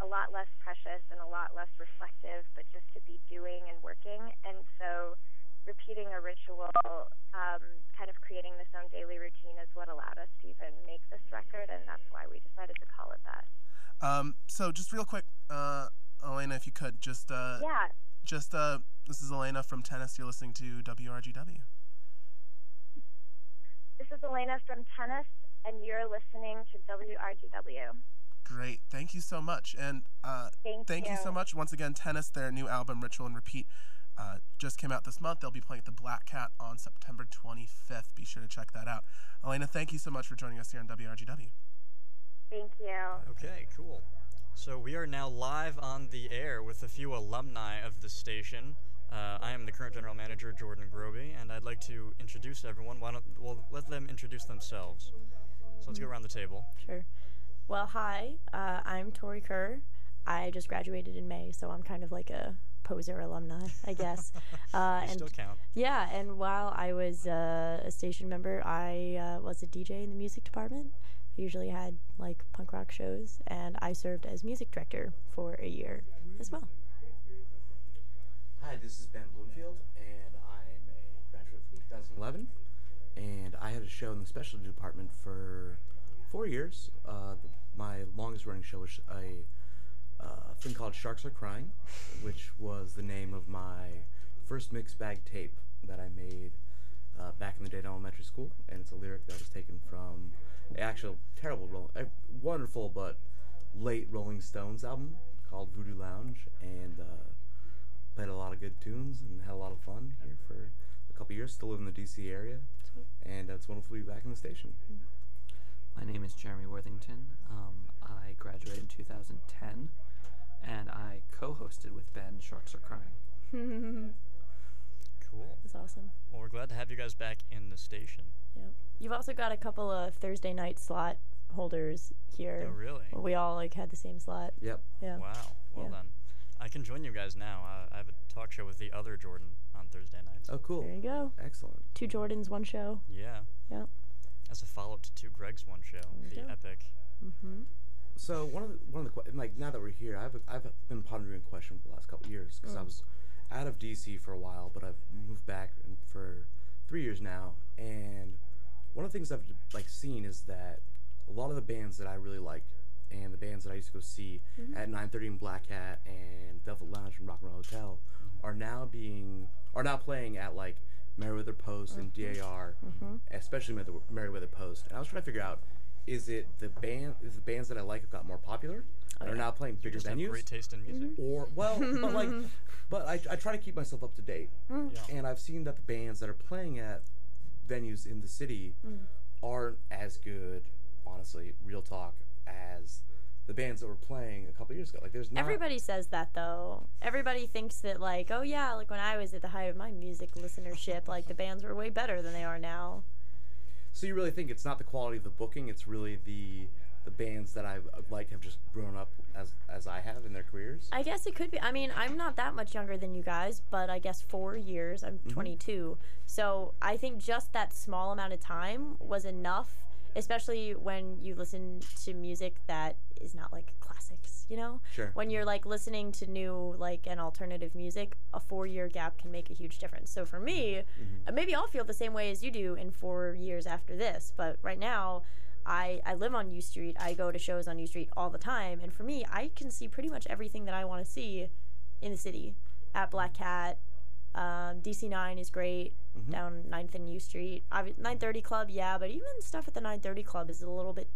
lot less precious and a lot less reflective, but just to be doing and working. And so repeating a ritual, kind of creating this own daily routine is what allowed us to even make this record, and that's why we decided to call it that. So just real quick, Elena, if you could, this is Elena from Tennis. You're listening to WRGW. This is Elena from Tennis, and you're listening to WRGW. Great. Thank you so much. And thank you so much. Once again, Tennis, their new album, Ritual and Repeat, just came out this month. They'll be playing at the Black Cat on September 25th. Be sure to check that out. Elena, thank you so much for joining us here on WRGW. Thank you. Okay, cool. So we are now live on the air with a few alumni of the station. I am the current general manager, Jordan Groby, and I'd like to introduce everyone. We'll let them introduce themselves. So let's go around the table. Sure. Well, hi, I'm Tori Kerr. I just graduated in May, so I'm kind of like a poser alumni, I guess. You still count. Yeah, and while I was a station member, I was a DJ in the music department. I usually had like punk rock shows, and I served as music director for a year as well. Hi, this is Ben Bloomfield, and I'm a graduate from 2011, and I had a show in the specialty department for 4 years. My longest running show was a thing called Sharks Are Crying, which was the name of my first mixed bag tape that I made back in the day at elementary school, and it's a lyric that was taken from an actual wonderful but late Rolling Stones album called Voodoo Lounge, and played a lot of good tunes and had a lot of fun here for a couple years. Still live in the DC area, and it's wonderful to be back in the station. My name is Jeremy Worthington. I graduated in 2010, and I co-hosted with Ben Sharks Are Crying. Cool. That's awesome. Well, we're glad to have you guys back in the station. Yep. You've also got a couple of Thursday night slot holders here. Oh, really? We all like had the same slot. Yep. Yeah. Wow. Well then, I can join you guys now. I have a talk show with the other Jordan on Thursday nights. Oh, cool. There you go. Excellent. 2 Jordans, 1 show. Yeah. Yeah. As a follow-up to 2 Greg's one show, the Epic. Mm-hmm. So one of the now that we're here, I've been pondering a question for the last couple of years, because I was out of DC for a while, but I've moved back for 3 years now, and one of the things I've seen is that a lot of the bands that I really liked and the bands that I used to go see at 9:30 in Black Hat and Velvet Lounge and Rock and Roll Hotel are now playing at like Merriweather Post and DAR, especially Merriweather Post. And I was trying to figure out, is it the bands that I like have got more popular and are now playing bigger Just venues? have great taste in music. Or but I try to keep myself up to date, and I've seen that the bands that are playing at venues in the city aren't as good, honestly, real talk, as the bands that were playing a couple years ago. Like, there's not... Everybody says that, though. Everybody thinks that, like, oh yeah, like when I was at the height of my music listenership, like the bands were way better than they are now. So you really think it's not the quality of the booking, it's really the bands that I've liked have just grown up as I have in their careers? I guess it could be. I mean, I'm not that much younger than you guys, but I guess 4 years. I'm 22. So I think just that small amount of time was enough, especially when you listen to music that is not like classics, you know? Sure. When you're like listening to new like and alternative music, a 4-year gap can make a huge difference. So for me, maybe I'll feel the same way as you do in 4 years after this, but right now I live on U Street. I go to shows on U Street all the time, and for me, I can see pretty much everything that I want to see in the city at Black Cat. DC9 is great down 9th and U Street. 930 Club, yeah, but even stuff at the 930 Club is a little bit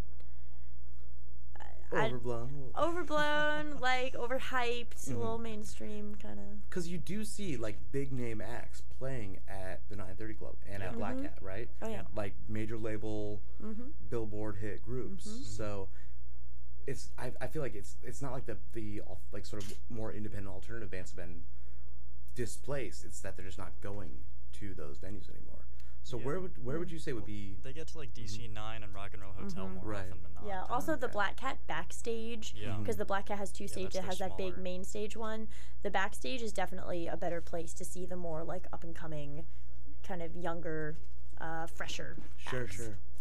overblown, like overhyped, a little mainstream kind of. Because you do see like big name acts playing at the 930 Club and at Black Cat, right? Oh yeah. Like major label, Billboard hit groups. So I feel like it's not like the like sort of more independent alternative bands have been displaced. It's that they're just not going to those venues anymore. So where would you say would be? They get to like DC9 and Rock and Roll Hotel more often than not. Yeah. Also, the Black Cat backstage, because the Black Cat has 2 stages. It has that big main stage one. The backstage is definitely a better place to see the more like up and coming, kind of younger, fresher. Sure.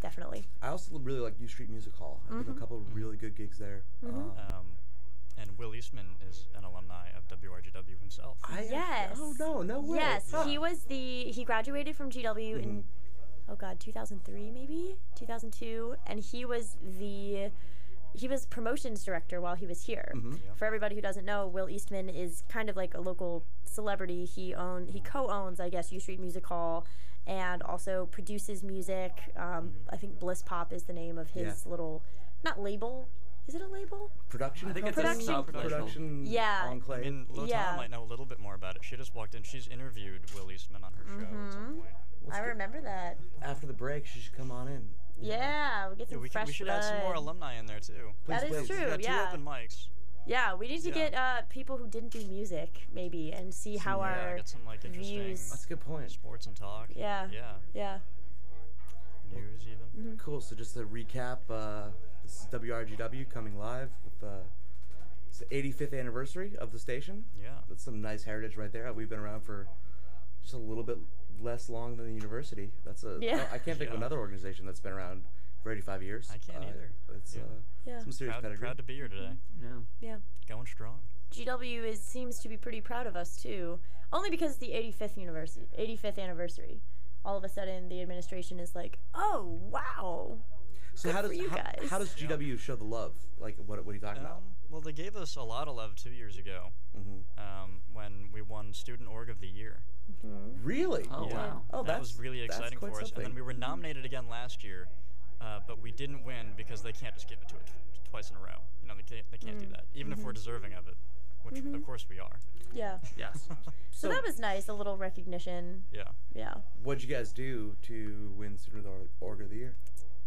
Definitely. I also really like U Street Music Hall. I've been to a couple of really good gigs there. And Will Eastman is an alumni of WRGW himself. Yes. Oh, no way. Yes, Huh. he graduated from GW in, 2003 maybe? 2002. And he was promotions director while he was here. Yep. For everybody who doesn't know, Will Eastman is kind of like a local celebrity. He co-owns, I guess, U Street Music Hall, and also produces music. I think Bliss Pop is the name of his little, not label. Is it a label? Production? I think it's a production Yeah. enclave. I mean, Lotana might know a little bit more about it. She just walked in. She's interviewed Will Eastman on her show at some point. I remember that. After the break, she should come on in. Yeah, we get some fresh we should blood. add some more alumni in there, too. That is Please. true, We've got yeah. 2 open mics. Yeah, we need to get people who didn't do music, maybe, and see how our get some, like, interesting views. That's a good point. sports and talk. Yeah. Yeah. News, even. Cool. So just to recap, this is WRGW coming live with it's the 85th anniversary of the station. Yeah. That's some nice heritage right there. We've been around for just a little bit less long than the university. I can't think of another organization that's been around for 85 years. I can't either. It's some serious pedigree. Proud to be here today. Yeah. Going strong. GW seems to be pretty proud of us too, only because it's the 85th anniversary. All of a sudden, the administration is like, "Oh, wow." So Good how for you guys. how does GW show the love? Like what are you talking about? Well, they gave us a lot of love 2 years ago when we won Student Org of the Year. Really? Oh, Yeah. wow. Oh, that was really exciting for us. And then we were nominated again last year, but we didn't win because they can't just give it to it twice in a row. You know, they can't do that, even if we're deserving of it, which of course we are. Yeah. Yes. So that was nice, a little recognition. Yeah. Yeah. What'd you guys do to win Student Org of the Year?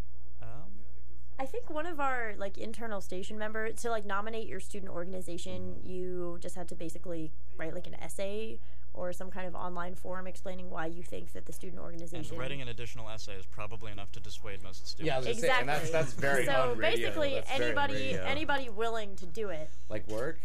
I think one of our internal station members to nominate your student organization, you just had to basically write an essay or some kind of online form explaining why you think that the student organization. And writing an additional essay is probably enough to dissuade most students. Yeah, I was gonna say, and that's very so on radio. basically, That's very on radio. anybody willing to do it. Like work?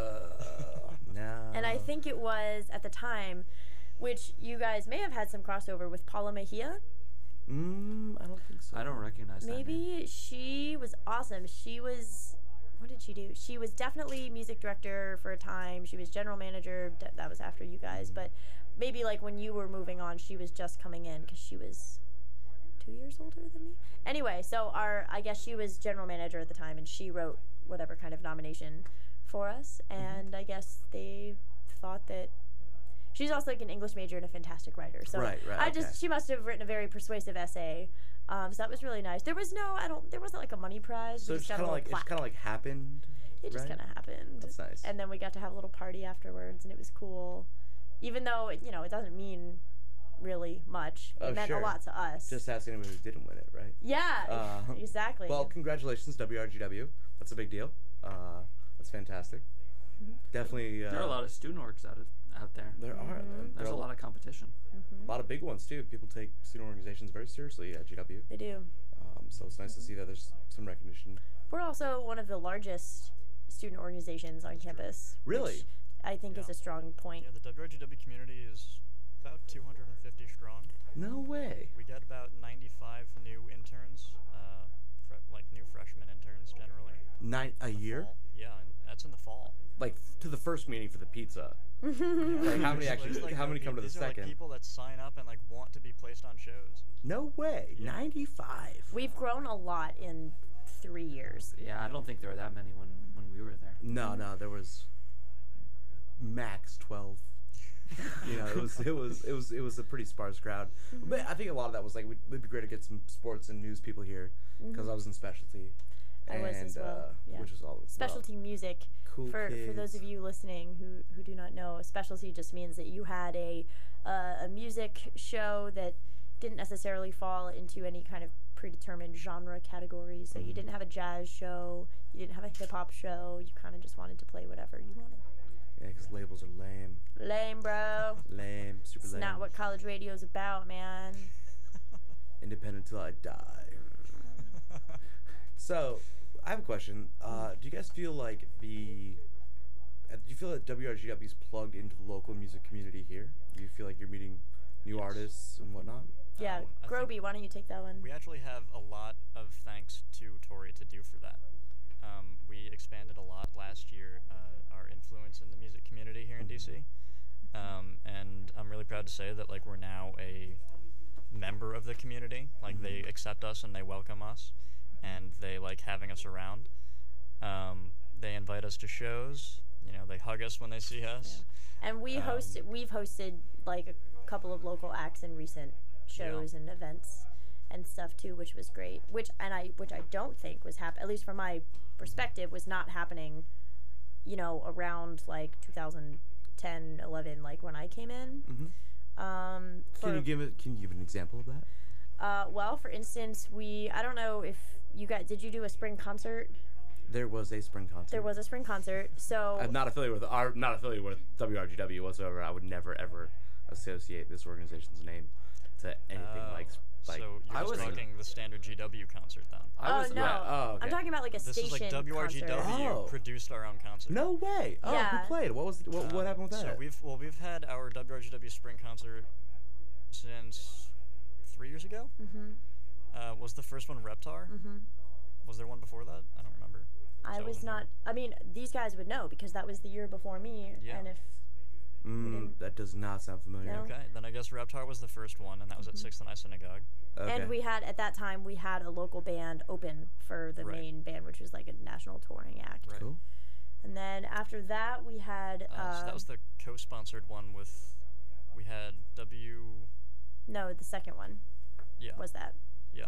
No. And I think it was at the time, which you guys may have had some crossover with Paula Mejia. I don't think so. I don't recognize that name. Maybe she was awesome. She was, what did she do? She was definitely music director for a time. She was general manager. That was after you guys. But maybe when you were moving on, she was just coming in because she was 2 years older than me. Anyway, so I guess she was general manager at the time, and she wrote whatever kind of nomination for us. And I guess they thought that she's also an English major and a fantastic writer. So right, she must have written a very persuasive essay. So that was really nice. There wasn't a money prize. So it's kind of like happened. It just kind of happened. That's nice. And then we got to have a little party afterwards, and it was cool. Even though it doesn't mean really much. It meant a lot to us. Just ask anyone who didn't win it, right? Yeah, exactly. Well, congratulations, WRGW. That's a big deal. That's fantastic. Definitely. There are a lot of student orgs out there. There are. There's a lot of competition. A lot of big ones too. People take student organizations very seriously at GW. They do. So it's nice to see that there's some recognition. We're also one of the largest student organizations on campus. Really? Which I think is a strong point. Yeah, the WRGW community is about 250 strong. No way. We get about 95 new interns, new freshman interns generally. 9 a year? Fall. Yeah, and that's in the fall. Like to the first meeting for the pizza. Like how many actually? How many come to the these are second? people that sign up and want to be placed on shows. No way. 95. We've grown a lot in 3 years. Yeah, I don't think there were that many when we were there. No, there was max 12. It was a pretty sparse crowd. But I think a lot of that was it'd be great to get some sports and news people here because I was in specialty. I was as well. Yeah. Which is all specialty music. Cool for those of you listening who do not know, a specialty just means that you had a music show that didn't necessarily fall into any kind of predetermined genre category. So you didn't have a jazz show, you didn't have a hip hop show. You kind of just wanted to play whatever you wanted. Yeah, because labels are lame. Lame, bro. Lame, super lame. It's not what college radio's about, man. Independent till I die. So, I have a question. Do you guys feel like do you feel that WRGW is plugged into the local music community here? Do you feel like you're meeting new artists and whatnot? Yeah, Groby, why don't you take that one? We actually have a lot of thanks to Tori to do for that. We expanded a lot last year. WMUC. And I'm really proud to say that like we're now a member of the community. Like they accept us and they welcome us, and they like having us around. They invite us to shows. You know, they hug us when they see us. Yeah. And we've hosted like a couple of local acts in recent shows and events and stuff too, which was great. Which I don't think was at least from my perspective, was not happening, you know, around like 2010, 11, like when I came in. Can you give an example of that? Well, for instance, I don't know if you guys, did you do a spring concert? There was a spring concert. There was a spring concert. So I'm not affiliated with WRGW whatsoever. I would never ever associate this organization's name to anything like. So you're just talking the standard GW concert then? Okay. I'm talking about like a station concert. This is like WRGW produced our own concert. No way! Oh, yeah. Who played? What happened with that? So we've had our WRGW spring concert since 3 years ago. Was the first one Reptar? Was there one before that? I don't remember. I was not. I mean, these guys would know because that was the year before me. Yeah. And if that does not sound familiar. No. Okay, then I guess Reptar was the first one, and that was at 6th and I Synagogue. Okay. And we had, at that time, we had a local band open for the main band, which was like a national touring act. Right. Cool. And then after that, we had... so that was the co-sponsored one with... We had No, the second one. Yeah. Was that. Yeah.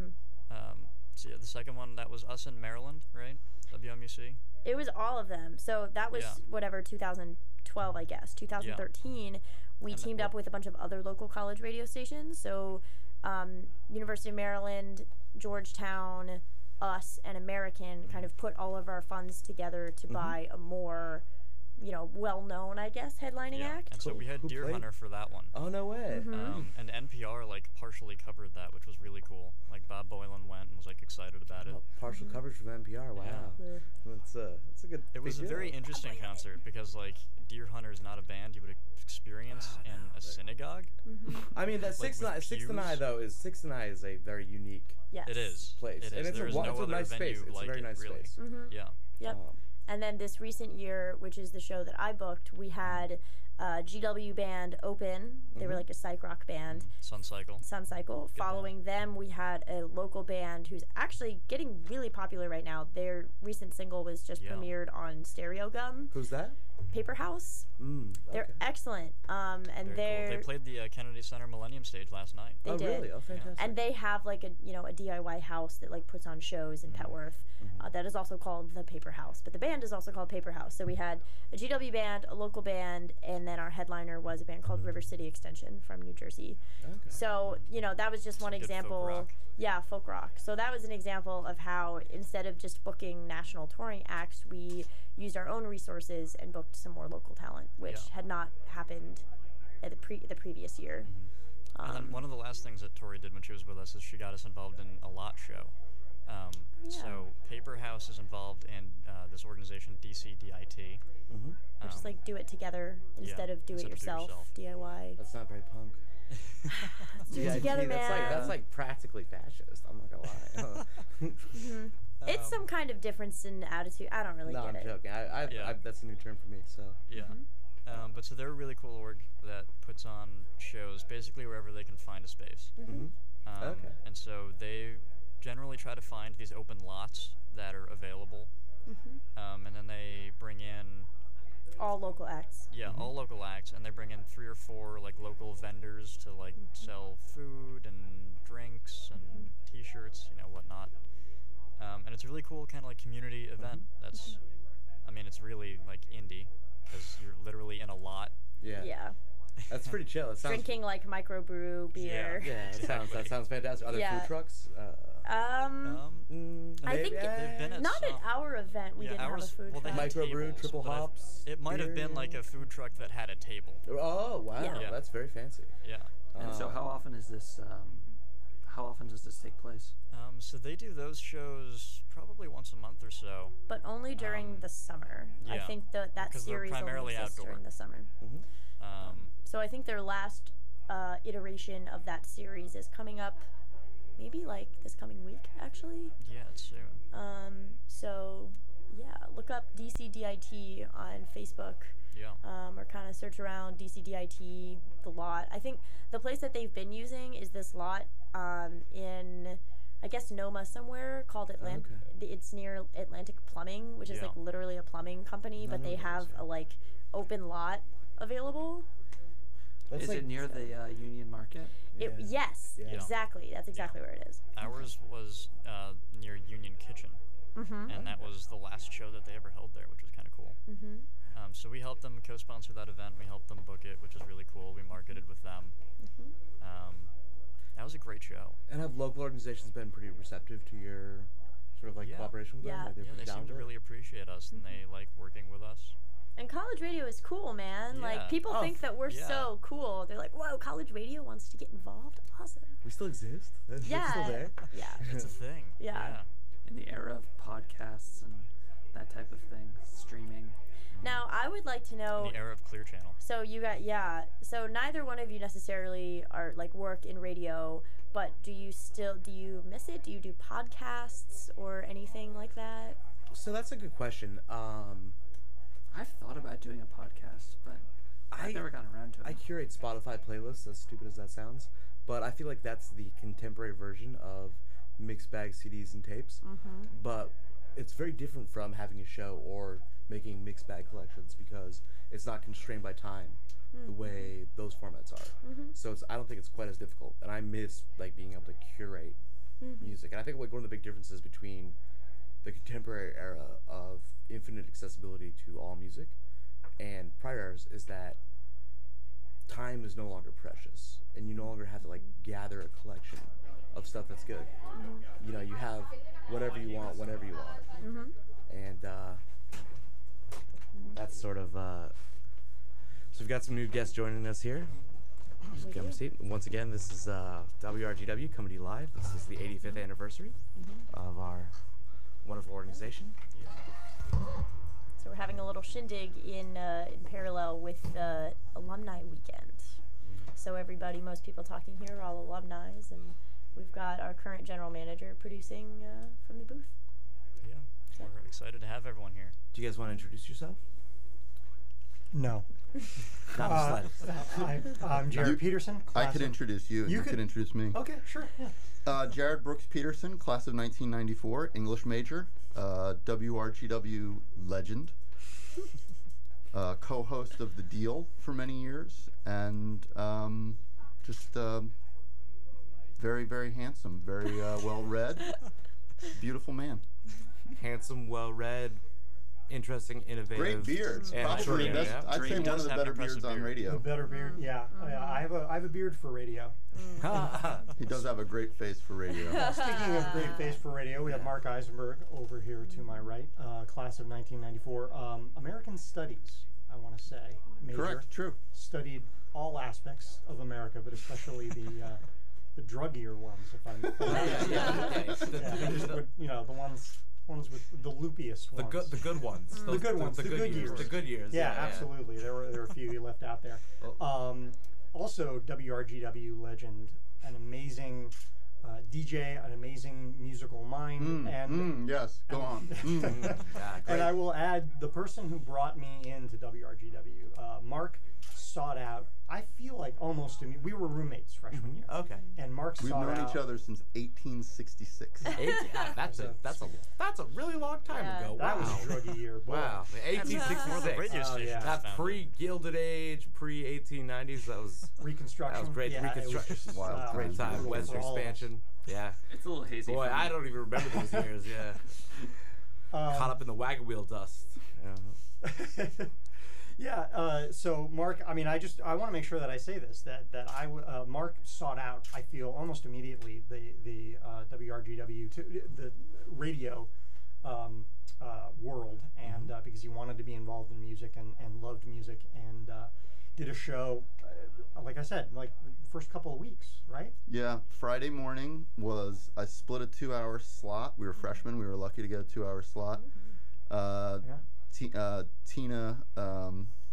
So yeah, the second one, that was us in Maryland, right? WMUC? It was all of them. So that was whatever, 2012, I guess. 2013, we teamed up with a bunch of other local college radio stations. So University of Maryland, Georgetown, us, and American kind of put all of our funds together to buy a more, you know, well-known, I guess, headlining act. And so we had Deer Hunter for that one. Oh, no way. And NPR, like, partially covered that, which was really cool. Like, Bob Boylan went and was, like, excited about it. Partial coverage from NPR, wow. Yeah. That's a good... It was a very interesting concert because, like, Deer Hunter is not a band you would experience in a synagogue. I mean, that like 6th and I, though, is 6th and I is a very unique It is. place. It is. And There's no other nice venue space. It's like a very nice really. space. Yeah. Yep. And then this recent year, which is the show that I booked, we had GW band open. They were like a psych rock band. Sun Cycle. Following them, we had a local band who's actually getting really popular right now. Their recent single was just premiered on Stereo Gum. Who's that? Paper House. They're excellent. And cool. They played the Kennedy Center Millennium Stage last night. They did. Really? Oh, fantastic. And they have like a DIY house that like puts on shows in Petworth. That is also called the Paper House, but the band is also called Paper House. So we had a GW band, a local band, and then our headliner was a band called River City Extension from New Jersey. Okay. So that was just one example. Folk rock. Yeah, folk rock. So that was an example of how instead of just booking national touring acts, we used our own resources and booked some more local talent, which had not happened at the previous year. And then one of the last things that Tori did when she was with us is she got us involved in a lot show. So Paper House is involved in this organization DCDIT, which is like do it together instead of do it yourself. DIY. That's not very punk. Let's do it together, man. That's like practically fascist. I'm not gonna lie. It's some kind of difference in attitude. I don't really get it. No, I'm joking. I that's a new term for me. So but so they're a really cool org that puts on shows basically wherever they can find a space. And so they generally try to find these open lots that are available, and then they bring in all local acts. Yeah, all local acts, and they bring in 3 or 4 like local vendors to like sell food and drinks and T-shirts, whatnot. And it's a really cool kind of like community event. That's, I mean, it's really like indie because you're literally in a lot. Yeah. That's pretty chill. It sounds drinking like microbrew beer. Yeah, exactly. That sounds fantastic. Are there food trucks? I think they've been at not at our event. We didn't have a food truck. Microbrew, triple hops. It might have been like a food truck that had a table. Oh wow, that's very fancy. Yeah. And so, how often is this? How often does this take place? So they do those shows probably once a month or so. But only during the summer. I think that series only exists during the summer. So I think their last iteration of that series is coming up, maybe like this coming week, actually. Yeah, it's soon. So look up DCDIT on Facebook. Yeah. Or kind of search around DCDIT, the lot. I think the place that they've been using is this lot in, I guess, Noma somewhere called Atlantic. Okay. It's near Atlantic Plumbing, which is like literally a plumbing company, but they have a like open lot available. Is it near the Union Market? Yes, exactly. That's exactly where it is. Ours was near Union Kitchen, and that was the last show that they ever held there, which was kind of cool. So we helped them co-sponsor that event. We helped them book it, which is really cool. We marketed with them. That was a great show. And have local organizations been pretty receptive to your sort of like cooperation with them? Like they seem to really appreciate us, and they like working with us. And college radio is cool, man. Like, people think that we're so cool. They're like, whoa, college radio wants to get involved? Awesome. We still exist? It's still there? Yeah. It's a thing. Yeah. In the era of podcasts and that type of thing, streaming. Now, I would like to know... In the era of Clear Channel. So you got, so neither one of you necessarily are, like, work in radio, but do you miss it? Do you do podcasts or anything like that? So that's a good question. I've thought about doing a podcast, but I've never gotten around to it. I curate Spotify playlists, as stupid as that sounds, but I feel like that's the contemporary version of mixed bag CDs and tapes. But it's very different from having a show or making mixed bag collections because it's not constrained by time the way those formats are. So I don't think it's quite as difficult, and I miss like being able to curate music. And I think like one of the big differences between the contemporary era of infinite accessibility to all music and prior eras is that time is no longer precious, and you no longer have to like gather a collection of stuff that's good. You know, you have whatever you want whenever you want. And that's sort of so we've got some new guests joining us here. Just get my seat. Once again, this is WRGW coming to you live. This is the 85th anniversary of our wonderful organization. So we're having a little shindig in parallel with the alumni weekend. So everybody, most people talking here are all alumni, and we've got our current general manager producing from the booth. Yeah, we're excited to have everyone here. Do you guys want to introduce yourself? No. I'm Jared Peterson. I could introduce you. You could introduce me. Okay, sure. Yeah. Jared Brooks Peterson, class of 1994, English major, WRGW legend, co-host of The Deal for many years, and just very, very handsome, very well-read, beautiful man. Handsome, well-read, interesting, innovative. Great beard. Probably the best. I'd say one of the better beards on radio. A better beard, yeah. I have a beard for radio. He does have a great face for radio. Speaking of great face for radio, we have Mark Eisenberg over here to my right, class of 1994. American Studies, I want to say. Major. Correct, true. Studied all aspects of America, but especially the druggier ones, if I'm you know, the ones with the loopiest ones. The good ones. The good ones. The good years. The good years. Yeah, absolutely. There were a few you left out there. Also, WRGW legend, an amazing DJ, an amazing musical mind, yes, go on. And I will add, the person who brought me into WRGW, Mark, sought out. I feel like almost we were roommates freshman year. Okay. And Mark We've sought out. known each other since 1866. That's a really long time ago. That was a druggy year. Boy. Wow. 1866. That pre-Gilded Age, pre-1890s. That was Reconstruction. That was great. Yeah, Reconstruction. Wow. Great time. Western expansion. Yeah. It's a little hazy. Boy, I don't even remember those years. Yeah. Caught up in the wagon wheel dust. Yeah. Yeah, so Mark, I mean, I want to make sure that I say this, that Mark sought out, I feel, almost immediately the WRGW, the radio world, and because he wanted to be involved in music and loved music, and did a show, like I said, like the first couple of weeks, right? Yeah, Friday morning I split a 2-hour slot. We were freshmen. We were lucky to get a 2-hour slot. Tina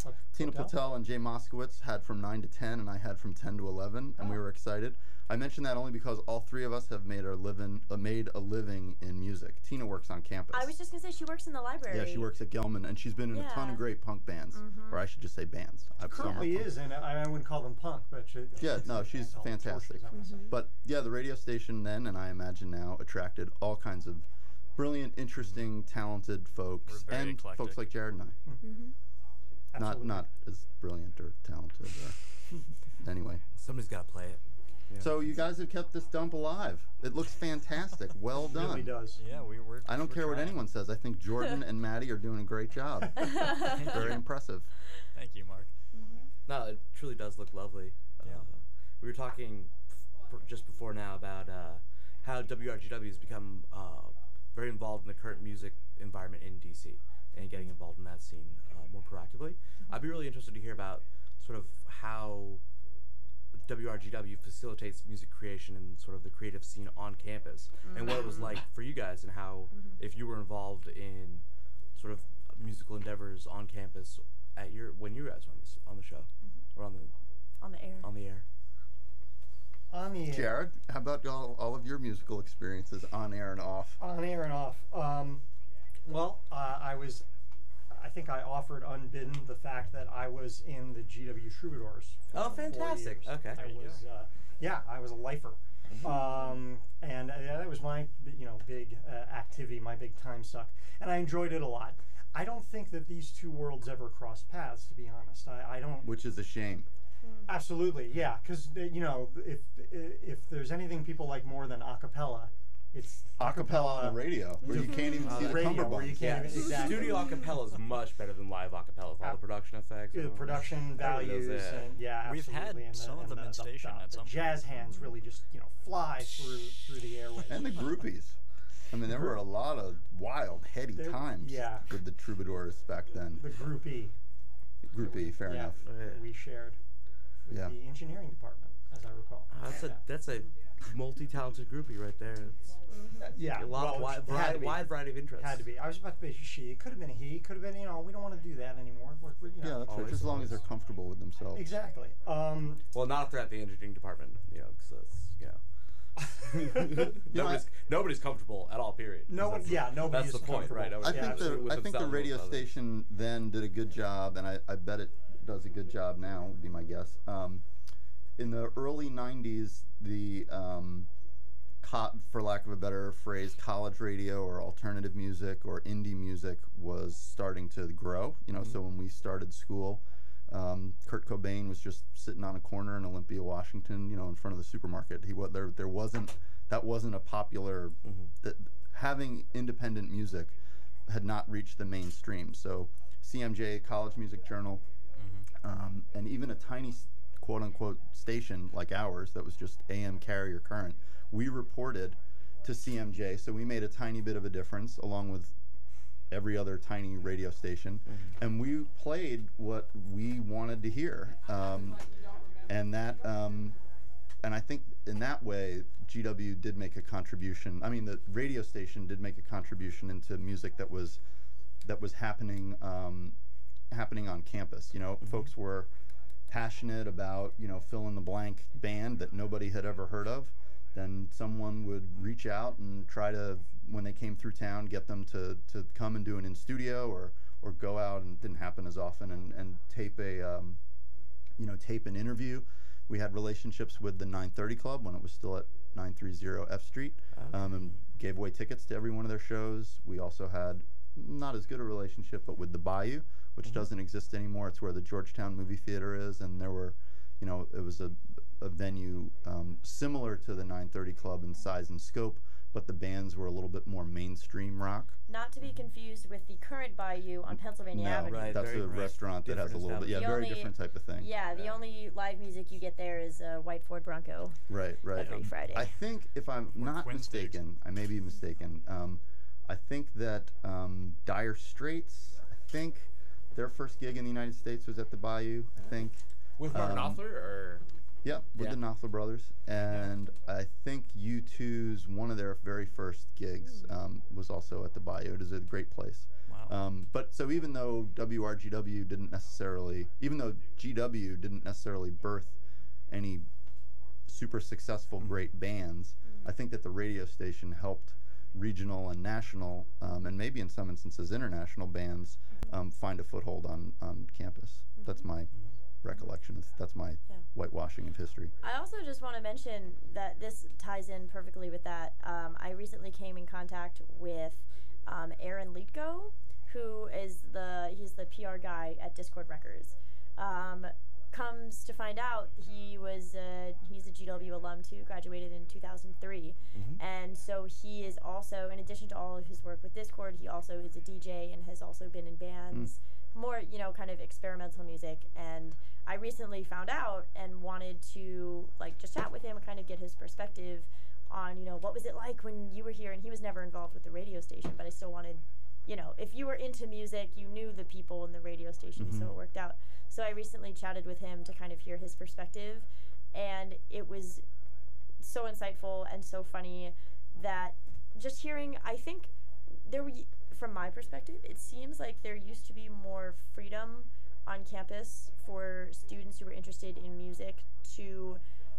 Tina Patel and Jay Moskowitz had from 9 to 10, and I had from 10 to 11, and we were excited. I mentioned that only because all three of us have made a living in music. Tina works on campus. I was just gonna say she works in the library. Yeah, she works at Gelman, and she's been in a ton of great punk bands, or I should just say bands. Currently is, and I wouldn't call them punk, but she's fantastic. But yeah, the radio station then, and I imagine now, attracted all kinds of brilliant, interesting, talented folks, and eclectic. folks like Jared and I. Not as brilliant or talented. Anyway, Somebody's got to play it. Yeah. so you guys have kept this dump alive. It looks fantastic. Well done. It really does. Yeah, we're. I don't care what anyone says. I think Jordan and Maddie are doing a great job. Very impressive. Thank you, Mark. No, it truly does look lovely. Yeah. We were talking just before now about how WRGW has become very involved in the current music environment in DC and getting involved in that scene more proactively. I'd be really interested to hear about sort of how WRGW facilitates music creation and sort of the creative scene on campus, and what it was like for you guys, and how if you were involved in sort of musical endeavors on campus when you guys were on the show or on the air. On the air. Jared, how about all of your musical experiences on air and off? On air and off. I think I offered unbidden the fact that I was in the GW Troubadours. Oh, for 4 fantastic. years. Okay. I was a lifer. And that was my big activity, my big time suck. And I enjoyed it a lot. I don't think that these two worlds ever crossed paths, to be honest. I don't. Which is a shame. Absolutely, yeah. Because if there's anything people like more than a cappella, it's acapella on the radio, where you can't even see the cummerbund. Exactly. Studio acapella is much better than live acapella with all the production effects. The production values, and we've absolutely. had some of them in station at some point. Jazz hands really just fly through the airwaves. And the groupies. I mean, there were a lot of wild, heady times with the Troubadours back then. The groupie, fair enough. We shared with the engineering department, as I recall. That's a multi-talented groupie right there. It's a lot of wide variety of interests. Had to be. I was about to be she. It could have been a he. It could have been. We don't want to do that anymore. Yeah, that's right. Just as long as they're comfortable with themselves. Exactly. Well, not if they're at the engineering department. Because that's nobody's comfortable at all. Period. Nobody's That's the point, right? I think the radio station then did a good job, and I bet it does a good job now. Would be my guess. In the early '90s, the for lack of a better phrase, college radio or alternative music or indie music was starting to grow. So when we started school, Kurt Cobain was just sitting on a corner in Olympia, Washington, in front of the supermarket. That wasn't a popular. Having independent music had not reached the mainstream. So CMJ, College Music Journal, and even a tiny quote-unquote station like ours that was just AM carrier current, we reported to CMJ, so we made a tiny bit of a difference along with every other tiny radio station, and we played what we wanted to hear, and I think in that way GW did make a contribution. I mean, the radio station did make a contribution into music that was happening on campus. Folks were passionate about fill in the blank band that nobody had ever heard of. Then someone would reach out and try to, when they came through town, get them to come and do an in studio or go out, and it didn't happen as often, and tape tape an interview. We had relationships with the 930 Club when it was still at 930 F Street, and gave away tickets to every one of their shows. We also had not as good a relationship, but with the Bayou, which doesn't exist anymore. It's where the Georgetown Movie Theater is, and there were, it was a venue similar to the 930 Club in size and scope, but the bands were a little bit more mainstream rock. Not to be confused with the current Bayou on Pennsylvania Avenue. Right, that's a restaurant that has a little bit, very different type of thing. Yeah, the only live music you get there is a white Ford Bronco. Right. Every Friday. I think, if I'm not mistaken, I may be mistaken, I think that Dire Straits, their first gig in the United States was at the Bayou, I think. With Mark Knopfler, or? Yeah, with the Knopfler brothers. And I think U2's, one of their very first gigs was also at the Bayou. It is a great place. Wow. Wow. But so even though WRGW didn't necessarily, even though GW didn't necessarily birth any super successful great bands, I think that the radio station helped regional and national, and maybe in some instances international bands find a foothold on campus. That's my recollection. That's my whitewashing of history. I also just want to mention that this ties in perfectly with that. I recently came in contact with Aaron Litko, who is he's the PR guy at Discord Records. Comes to find out he's a GW alum too, graduated in 2003. And so he is also, in addition to all of his work with Discord, he also is a DJ and has also been in bands, more, kind of experimental music. And I recently found out and wanted to just chat with him and kind of get his perspective on, what was it like when you were here. And he was never involved with the radio station, but I still wanted, if you were into music, you knew the people in the radio station, so it worked out. So I recently chatted with him to kind of hear his perspective, and it was so insightful and so funny that just hearing, I think from my perspective, it seems like there used to be more freedom on campus for students who were interested in music to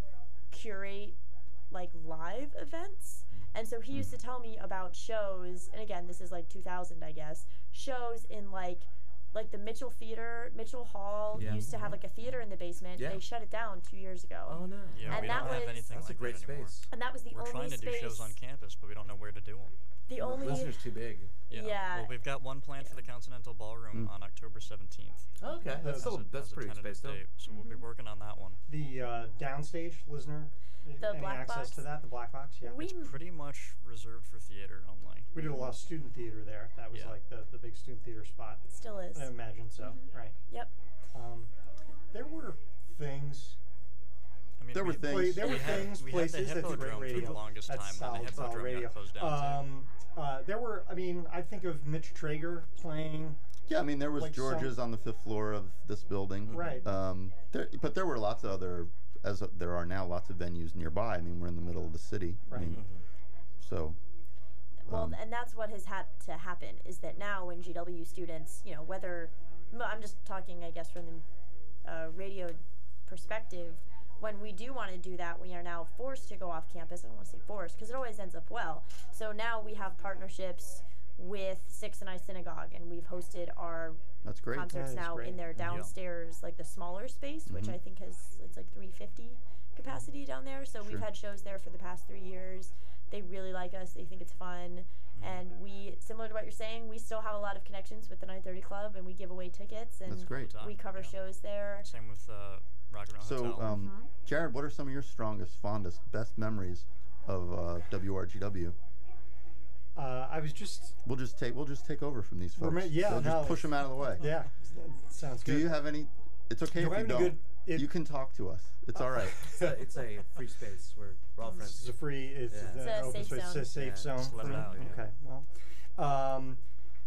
curate live events. And so he used to tell me about shows, and again, this is 2000, I guess, shows in the Mitchell Theater, Mitchell Hall used to have a theater in the basement. They shut it down 2 years ago. Oh no! Yeah, and we don't have anything. That's a great space. And that was the only space. We're trying to do shows on campus, but we don't know where to do them. The only listener's too big. Yeah. Well, we've got one planned for the Continental Ballroom on October 17th. Oh, okay, that's pretty space though. So we'll be working on that one. The downstage, listener. The any black access box? To that? The black box, yeah. It's pretty much reserved for theater only. We did a lot of student theater there. That was the big student theater spot. It still is. I imagine so. Right. Yep. There were things. I mean, there were things, places that did great radio. For the longest time. Solid radio. Got closed down there were. I mean, I think of Mitch Traeger playing. Yeah, I mean, there was George's on the 5th floor of this building. Right. But there were lots of other, as there are now, lots of venues nearby. I mean, we're in the middle of the city. Right. I mean, so. Well, and that's what has had to happen, is that now when GW students, whether, I'm just talking, I guess, from the radio perspective, when we do want to do that, we are now forced to go off campus. I don't want to say forced, because it always ends up well. So now we have partnerships with Six and I Synagogue, and we've hosted our concerts now in their downstairs, the smaller space, which I think it's 350 capacity down there. So we've had shows there for the past 3 years. They really like us. They think it's fun. And we, similar to what you're saying, we still have a lot of connections with the 930 Club, and we give away tickets, and that's great. We cover shows there. Same with Rock and Roll Hotel. So, Jared, what are some of your strongest, fondest, best memories of WRGW? I was just. We'll just take over from these folks. Just push them out of the way. Yeah, sounds good. Do you have any? It's okay if you don't. You can talk to us. It's all right. It's a free space. We're all friends. It's a free. It's a safe zone. It's a safe zone. Let it out. Okay. Well,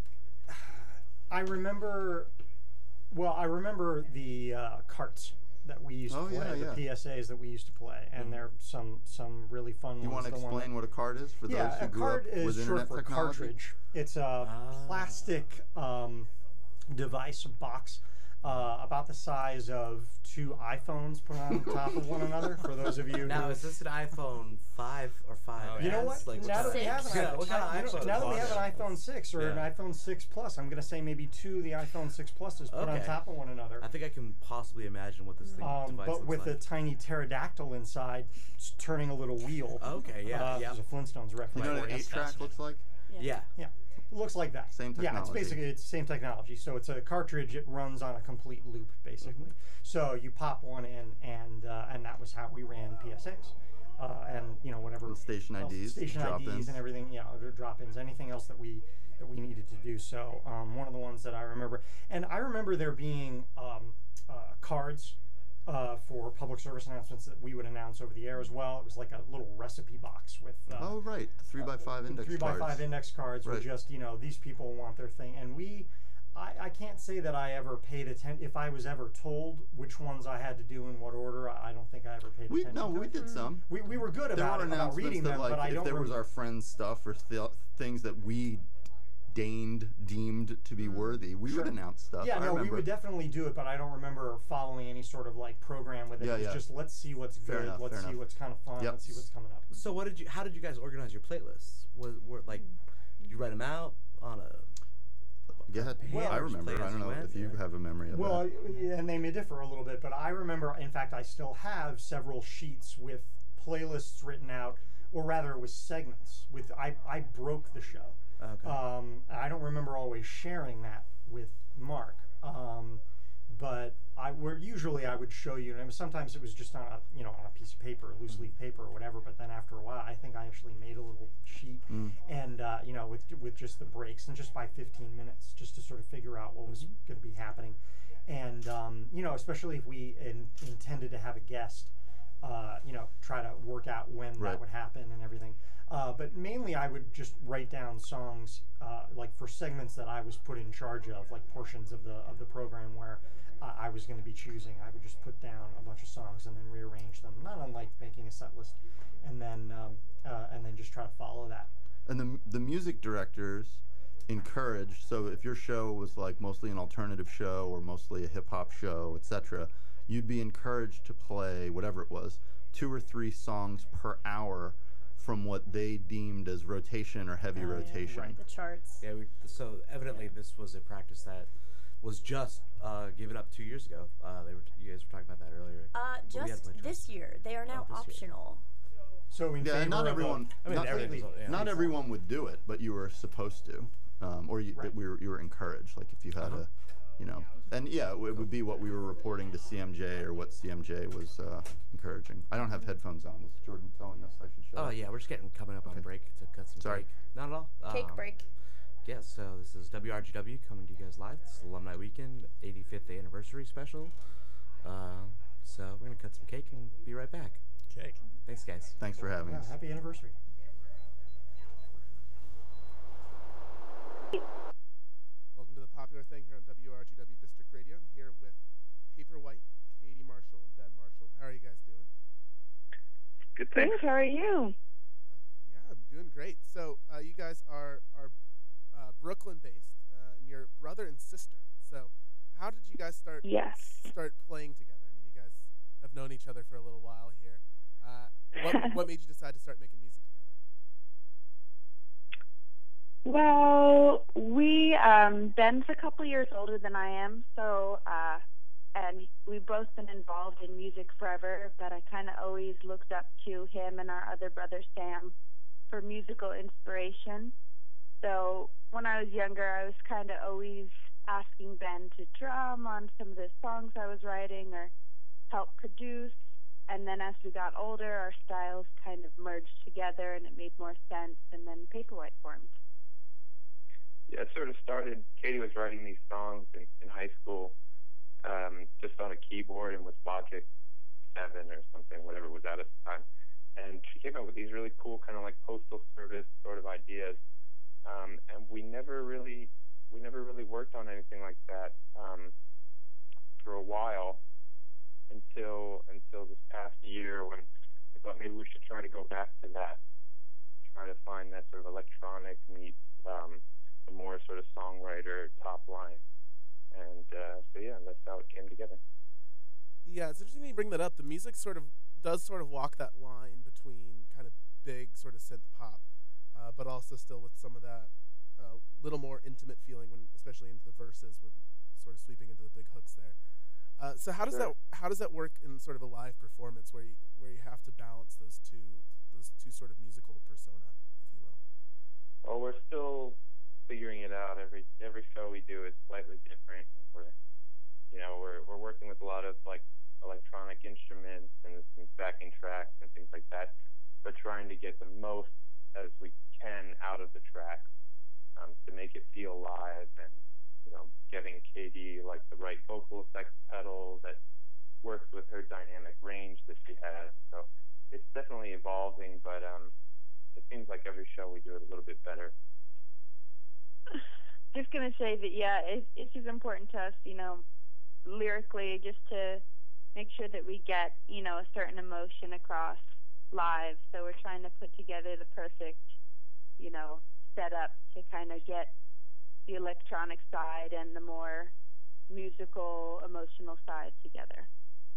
I remember. Well, I remember the carts that we used to play, the PSAs that we used to play, and there are some really fun ones. You want to explain what a cart is for those who grew up with internet technology? Cartridge. It's a plastic device, a box, about the size of 2 iPhones put on top of one another. For those of you. Now, is this an iPhone 5 or 5? You know what? Now that we have an iPhone 6 or an iPhone 6 Plus, I'm going to say maybe 2 of the iPhone 6 Pluses put on top of one another. I think I can possibly imagine what this device but looks with like. a tiny pterodactyl inside, turning a little wheel. Okay, There's a Flintstones reference. You know what an 8-track looks like? Yeah. It looks like that. Same technology. Yeah, it's basically the same technology. So it's a cartridge. It runs on a complete loop, basically. So you pop one in, and that was how we ran PSAs, and whatever. And station IDs, IDs, and everything. Drop-ins, anything else that we needed to do. So one of the ones that I remember, and I remember there being cards. For public service announcements that we would announce over the air as well. It was like a little recipe box with the 3x5 index 3x5 index cards with just these people want their thing, and I can't say that I ever paid attention. If I was ever told which ones I had to do in what order, I don't think I ever paid attention. No, we did some. We were good about reading them, but I don't. If there was our friends' stuff or things that we deemed to be worthy, we would announce stuff. Yeah, no, we would definitely do it, but I don't remember following any sort of like program with it. It was just let's see what's good, let's see what's kind of fun, let's see what's coming up. So how did you guys organize your playlists? Were like, you write them out on a... Go ahead. Well, I remember. I don't know if you have a memory of that. Well, and they may differ a little bit, but I remember, in fact, I still have several sheets with playlists written out, or rather it was segments. I broke the show. Okay. I don't remember always sharing that with Mark, but I would show you, and sometimes it was just on a piece of paper, loose leaf paper or whatever. But then after a while, I think I actually made a little sheet, and with just the breaks and just by 15 minutes, just to sort of figure out what was going to be happening, and especially if we intended to have a guest, try to work out when that would happen and everything. But mainly I would just write down songs like for segments that I was put in charge of, like portions of the program where I was going to be choosing. I would just put down a bunch of songs and then rearrange them, not unlike making a set list, and then just try to follow that. And the music directors encouraged, so if your show was like mostly an alternative show or mostly a hip hop show, etc., you'd be encouraged to play whatever it was, 2 or 3 songs per hour from what they deemed as rotation or heavy rotation. Right, the charts. Yeah, so evidently this was a practice that was just given up 2 years ago. You guys were talking about that earlier. Just this year. They are now optional. So not everyone. Not everyone would do it, but you were supposed to, or you were encouraged. Like if you had a, and yeah, it would be what we were reporting to CMJ or what CMJ was encouraging. I don't have headphones on. Is Jordan telling us I should show? Oh yeah, we're just coming up on break to cut some cake. Not at all. Cake break. Yeah, so this is WRGW coming to you guys live. This is Alumni Weekend 85th anniversary special. So we're gonna cut some cake and be right back. Cake. Thanks, guys. Thanks for having us. Happy anniversary. Welcome to the Popular Thing here on WRGW District Radio. I'm here with Paper White, Katie Marshall, and Ben Marshall. How are you guys doing? Good, thanks. How are you? Yeah, I'm doing great. So you guys are Brooklyn-based, and you're brother and sister. So how did you guys start playing together? I mean, you guys have known each other for a little while here. What made you decide to start making music together? Well, Ben's a couple years older than I am, so and we've both been involved in music forever, but I kind of always looked up to him and our other brother Sam for musical inspiration. So when I was younger, I was kind of always asking Ben to drum on some of the songs I was writing or help produce. And then as we got older, our styles kind of merged together and it made more sense, and then Paper White formed. Yeah, it sort of started, Katie was writing these songs in high school just on a keyboard and with Logic 7 or something, whatever was out at the time. And she came up with these really cool kind of like postal service sort of ideas. And we never really worked on anything like that for a while until this past year when we thought maybe we should try to go back to that, try to find that sort of electronic meets the more sort of songwriter top line. And so yeah, that's how it came together. Yeah, it's interesting you bring that up. The music does walk that line between kind of big sort of synth pop, but also still with some of that little more intimate feeling, especially into the verses, with sort of sweeping into the big hooks there. So how does that work in sort of a live performance where you have to balance those two sort of musical persona, if you will? Well, we're still figuring it out. Every show we do is slightly different. We're working with a lot of like electronic instruments and some backing tracks and things like that, but trying to get the most as we can out of the track to make it feel live, and getting Katie like the right vocal effects pedal that works with her dynamic range that she has. So it's definitely evolving, but it seems like every show we do it a little bit better. Just gonna say that it's just important to us, lyrically, just to make sure that we get a certain emotion across live. So we're trying to put together the perfect setup to kind of get the electronic side and the more musical, emotional side together.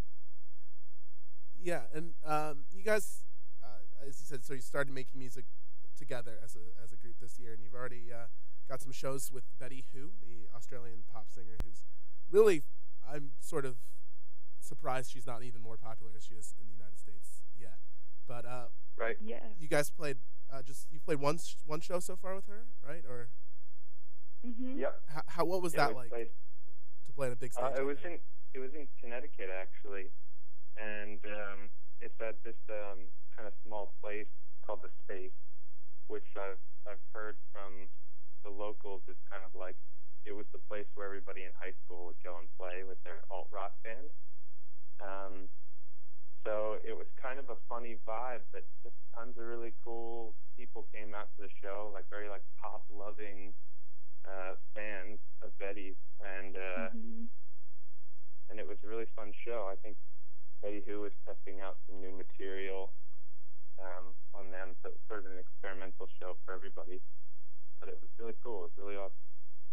Yeah, and you guys, as you said, so you started making music together as a group this year, and you've already got some shows with Betty Who, the Australian pop singer, who's really, I'm sort of surprised she's not even more popular as she is in the United States yet. But right, yeah, you guys played you played one show so far with her, right? Or yep. How what was that like to play on a big stage? It was in Connecticut actually, and it's at this kind of small place called the Space, which I've heard from the locals is kind of like it was the place where everybody in high school would go and play with their alt rock band. So it was kind of a funny vibe, but just tons of really cool people came out to the show, like very like pop loving fans of Betty's, and it was a really fun show. I think Betty Who was testing out some new material on them, so it was sort of an experimental show for everybody. But it was really cool. It was really awesome.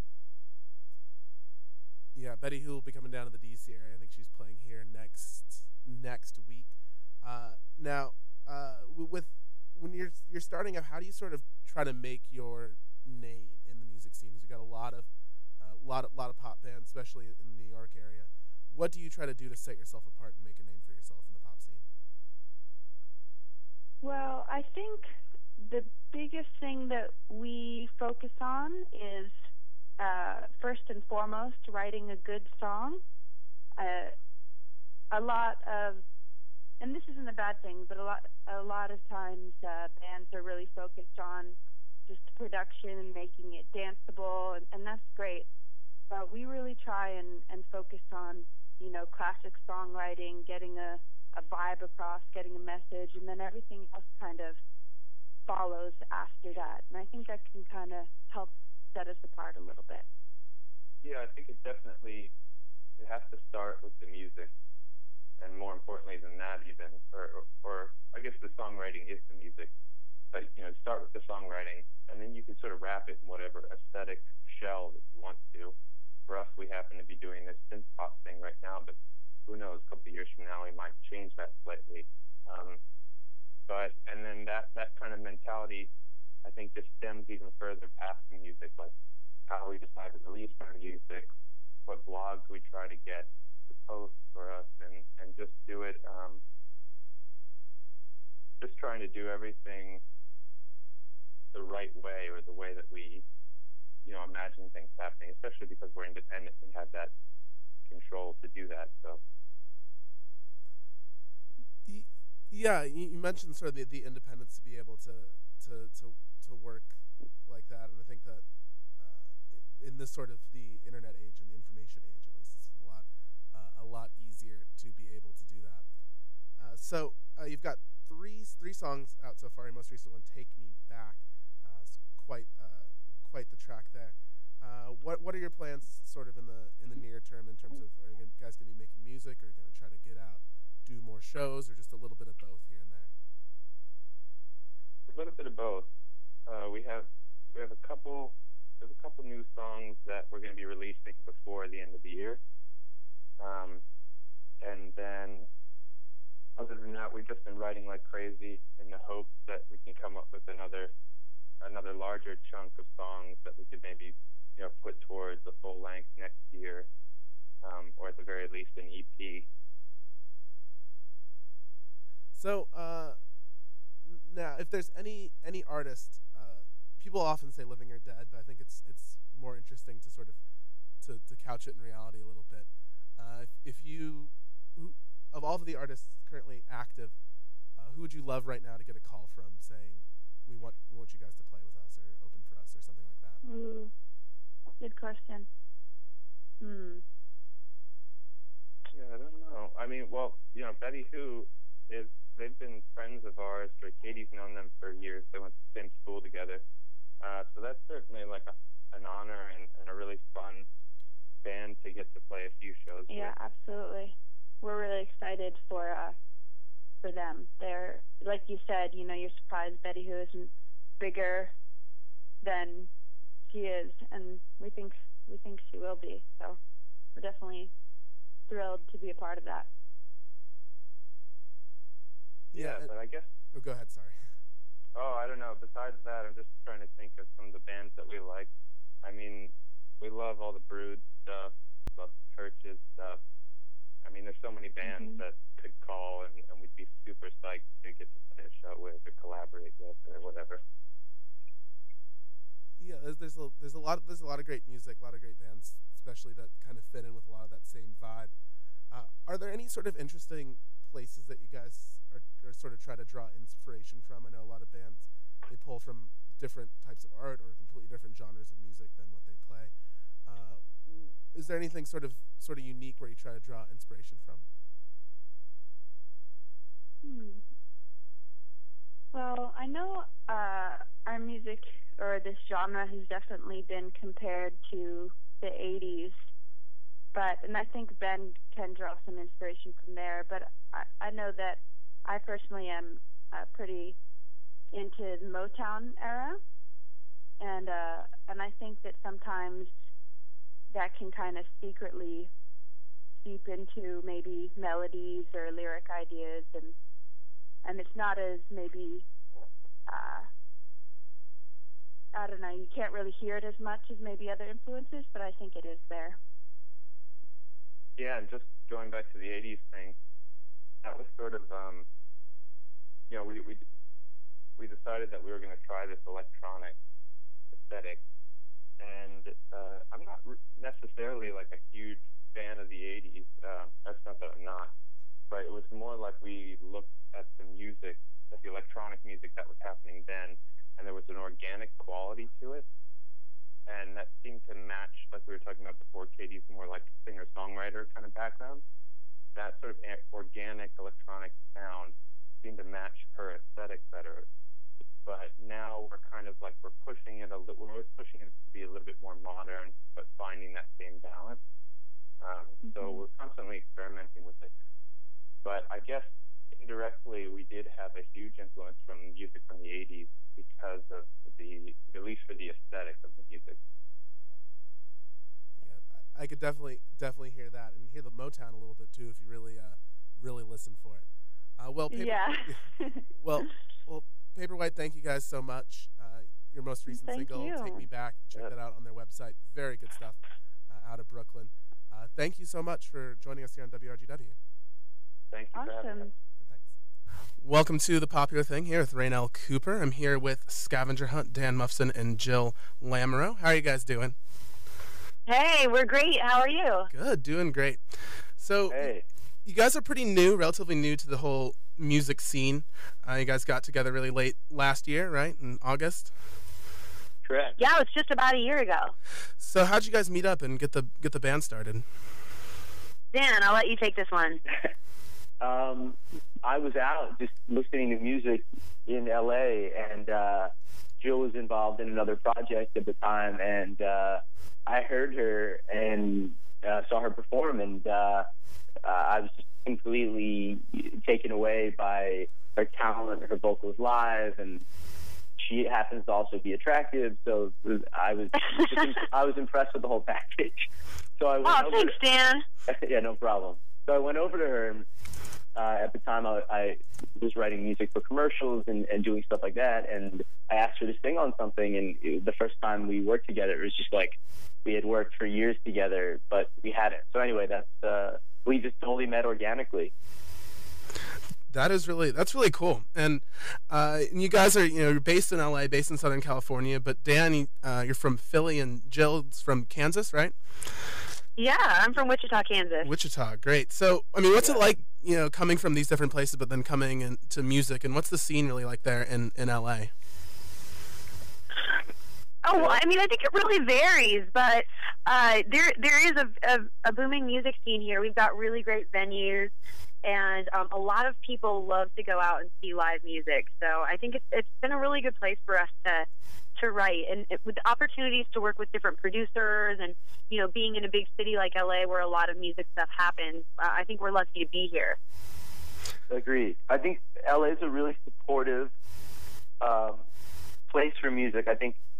Yeah, Betty Who will be coming down to the DC area. I think she's playing here next week. Now, with when you're starting out, how do you sort of try to make your name in the music scene? Because we got a lot of pop bands, especially in the New York area. What do you try to do to set yourself apart and make a name for yourself in the pop scene? Well, I think the biggest thing that we focus on is first and foremost writing a good song. A lot of, and this isn't a bad thing, but a lot of times bands are really focused on just the production and making it danceable, and that's great. But we really try and focus on, classic songwriting, getting a vibe across, getting a message, and then everything else kind of follows after that. And I think that can kind of help set us apart a little bit. Yeah, I think it has to start with the music, and more importantly than that even, or I guess the songwriting is the music, but start with the songwriting, and then you can sort of wrap it in whatever aesthetic shell that you want to. For us, we happen to be doing this synth pop thing right now, but who knows, a couple of years from now we might change that slightly. And then that kind of mentality, I think, just stems even further past the music, like how we decide to release our music, what blogs we try to get to post for us, and just do it, just trying to do everything the right way, or the way that we, imagine things happening, especially because we're independent and have that control to do that. So. Yeah, you mentioned sort of the independence to be able to work like that, and I think that in this sort of the internet age and the information age, at least, it's a lot easier to be able to do that. So you've got three songs out so far. Your most recent one, "Take Me Back," is quite the track there. What are your plans, sort of in the near term, in terms of, are you guys going to be making music, or are you going to try to get out, do more shows, or just a little bit of both here and there? A little bit of both. We have a couple new songs that we're going to be releasing before the end of the year, and then other than that, we've just been writing like crazy in the hopes that we can come up with another larger chunk of songs that we could maybe put towards a full length next year, or at the very least an EP. So now, if there's any artist, people often say living or dead, but I think it's more interesting to sort of to couch it in reality a little bit. If you, of all of the artists currently active, who would you love right now to get a call from saying, we want you guys to play with us or open for us or something like that? Ooh, good question. Yeah, I don't know. I mean, well, Betty Who they've been friends of ours. Katie's known them for years. They went to the same school together. So that's certainly like an honor and a really fun band to get to play a few shows with. Yeah, absolutely. We're really excited for them. They're, like you said, you're surprised Betty Who isn't bigger than she is, and we think she will be. So we're definitely thrilled to be a part of that. Yeah, but I guess. Oh, go ahead. Sorry. Oh, I don't know. Besides that, I'm just trying to think of some of the bands that we like. I mean, we love all the Brood stuff, love Churches stuff. I mean, there's so many bands that could call, and we'd be super psyched to get to play a show with or collaborate with or whatever. Yeah, there's a lot of great music, a lot of great bands, especially that kind of fit in with a lot of that same vibe. Are there any sort of interesting places that you guys are sort of try to draw inspiration from? I know a lot of bands, they pull from different types of art or completely different genres of music than what they play. Is there anything sort of unique where you try to draw inspiration from? Well, I know our music, or this genre, has definitely been compared to the 80s. And I think Ben can draw some inspiration from there. But I know that I personally am pretty into the Motown era, and I think that sometimes that can kind of secretly seep into maybe melodies or lyric ideas, and it's not as maybe I don't know, you can't really hear it as much as maybe other influences, but I think it is there. Yeah, and just going back to the 80s thing, that was sort of, we decided that we were going to try this electronic aesthetic, and I'm not necessarily like a huge fan of the 80s. That's not that I'm not, but it was more like we looked at the music, at the electronic music that was happening then, and there was an organic quality to it. And that seemed to match, like we were talking about before, Katie's more like singer-songwriter kind of background. That sort of organic electronic sound seemed to match her aesthetic better. But now we're kind of like, we're always pushing it to be a little bit more modern, but finding that same balance. So we're constantly experimenting with it. But I guess indirectly, we did have a huge influence from music from the 80s because of at least for the aesthetic of the music. Yeah, I could definitely hear that, and hear the Motown a little bit too if you really listen for it. Well, Paperwhite, thank you guys so much. Your most recent single, Take Me Back, check that out on their website. Very good stuff out of Brooklyn. Thank you so much for joining us here on WRGW. Thank you for having us. Welcome to The Popular Thing here with Raynell Cooper. I'm here with Scavenger Hunt, Dan Muffson, and Jill Lamoureux. How are you guys doing? Hey, we're great. How are you? Good, doing great. So, you guys are pretty new, relatively new to the whole music scene. You guys got together really late last year, right? In August? Correct. Yeah, it was just about a year ago. So how'd you guys meet up and get the band started? Dan, I'll let you take this one. I was out just listening to music in LA, and Jill was involved in another project at the time, and I heard her and saw her perform, and I was just completely taken away by her talent, her vocals live, and she happens to also be attractive, so I was impressed with the whole package. So I went thanks, Dan. Yeah, no problem. So I went over to her, and at the time I was writing music for commercials and doing stuff like that, and I asked her to sing on something, and the first time we worked together, it was just like we had worked for years together, but we hadn't. So anyway, we just totally met organically. That's really cool. And you guys are, you're based in LA, based in Southern California, but Dan, you're from Philly, and Jill's from Kansas, right? Yeah, I'm from Wichita, Kansas. Wichita, great. So, I mean, what's it like, coming from these different places, but then coming into music, and what's the scene really like there in LA? Oh, well, I mean, I think it really varies, but there is a booming music scene here. We've got really great venues, and a lot of people love to go out and see live music. So I think it's been a really good place for us to write, and with opportunities to work with different producers, and being in a big city like LA where a lot of music stuff happens. I think we're lucky to be here. Agreed. I think LA is a really supportive place for music. I think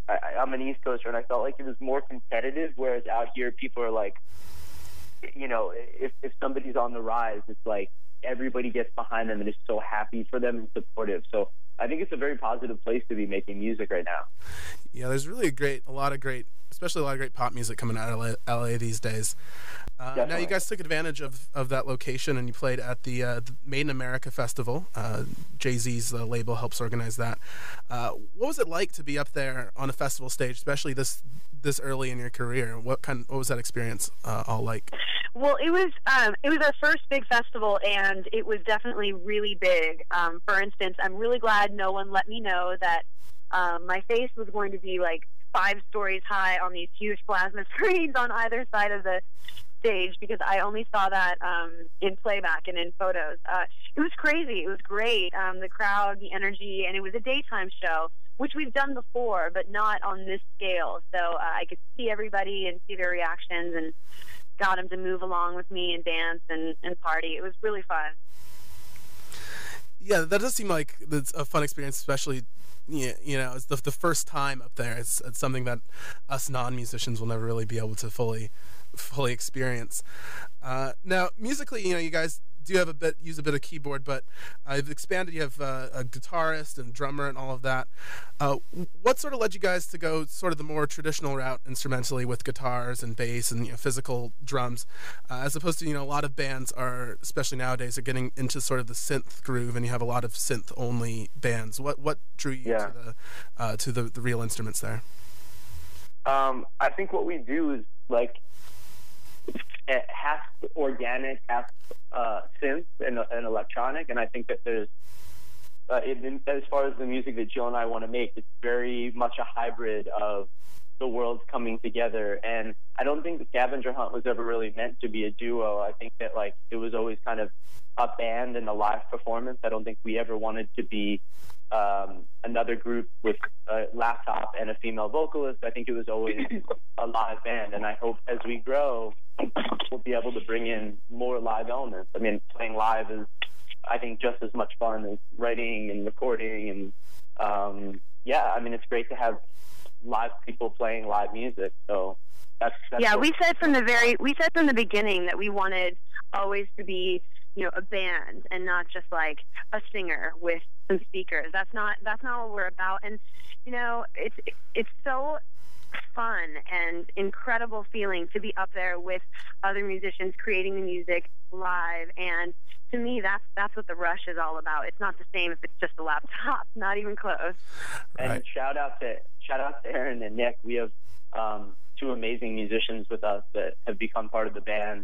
I'm an East Coaster, and I felt like it was more competitive, whereas out here people are like, you know, if somebody's on the rise, it's like everybody gets behind them and is so happy for them and supportive. So I think it's a very positive place to be making music right now. Yeah, there's really a lot of great pop music coming out of LA these days. Now, you guys took advantage of that location, and you played at the Made in America Festival. Jay-Z's label helps organize that. What was it like to be up there on a festival stage, especially this early in your career? What was that experience all like? Well, it was our first big festival, and it was definitely really big. For instance, I'm really glad no one let me know that my face was going to be like 5 stories high on these huge plasma screens on either side of the stage, because I only saw that in playback and in photos. It was crazy. It was great. The crowd, the energy, and it was a daytime show, which we've done before, but not on this scale. So I could see everybody and see their reactions, and got them to move along with me and dance and party. It was really fun. Yeah, that does seem like it's a fun experience, especially, you know, it's the first time up there. It's something that us non-musicians will never really be able to fully experience. Now, musically, you know, you guys do have use a bit of keyboard, but I've expanded. You have a guitarist and drummer and all of that. What sort of led you guys to go sort of the more traditional route instrumentally with guitars and bass and, you know, physical drums, as opposed to, you know, a lot of bands are, especially nowadays, are getting into sort of the synth groove, and you have a lot of synth only bands. What drew you to the real instruments there? I think what we do is like half organic, half synth and electronic, and I think that there's as far as the music that Jill and I want to make, it's very much a hybrid of the worlds coming together. And I don't think the Scavenger Hunt was ever really meant to be a duo. I think that like it was always kind of a band and a live performance. I don't think we ever wanted to be another group with a laptop and a female vocalist. I think it was always a live band, and I hope as we grow we'll be able to bring in more live elements. I mean, playing live is, I think, just as much fun as writing and recording, and yeah, I mean, it's great to have live people playing live music. So that's yeah. We said from the beginning that we wanted always to be, you know, a band and not just like a singer with some speakers. That's not what we're about. And you know, it's so fun and incredible feeling to be up there with other musicians creating the music live. And to me, that's what the rush is all about. It's not the same if it's just a laptop, not even close. Right. And shout out to Aaron and Nick. We have 2 amazing musicians with us that have become part of the band.